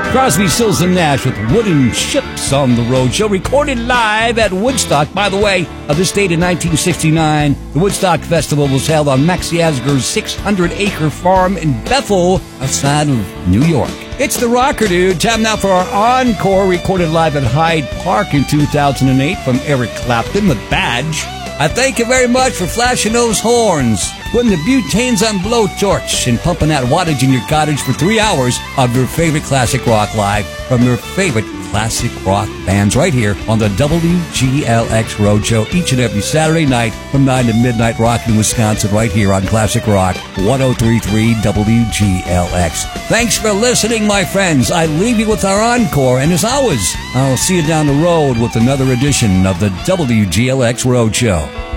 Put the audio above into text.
Crosby, Stills, and Nash with Wooden Ships on the Roadshow, recorded live at Woodstock. By the way, this date in 1969, the Woodstock Festival was held on Maxie Asger's 600-acre farm in Bethel, outside of New York. It's the Rocker Dude. Time now for our encore, recorded live at Hyde Park in 2008 from Eric Clapton with Badge. I thank you very much for flashing those horns, putting the butanes on blowtorch, and pumping that wattage in your cottage for 3 hours of your favorite classic rock live from your favorite classic rock bands right here on the WGLX Roadshow each and every Saturday night from 9 to midnight, rocking Wisconsin right here on Classic Rock 103.3 WGLX. Thanks for listening, my friends. I leave you with our encore, and as always, I'll see you down the road with another edition of the WGLX Roadshow.